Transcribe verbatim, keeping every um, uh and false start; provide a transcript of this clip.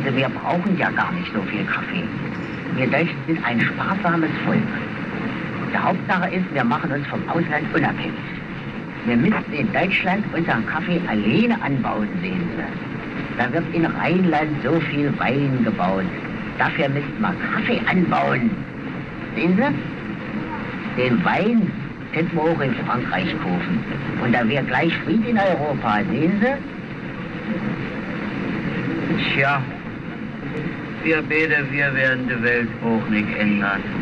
Sehen Sie, wir brauchen ja gar nicht so viel Kaffee. Wir Deutschen sind ein sparsames Volk. Die Hauptsache ist, wir machen uns vom Ausland unabhängig. Wir müssten in Deutschland unseren Kaffee alleine anbauen, sehen Sie. Da wird in Rheinland so viel Wein gebaut. Dafür müssten wir Kaffee anbauen. Sehen Sie? Den Wein könnten wir auch in Frankreich kaufen. Und da wäre gleich Frieden in Europa, sehen Sie? Tja, wir beide, wir werden die Welt auch nicht ändern.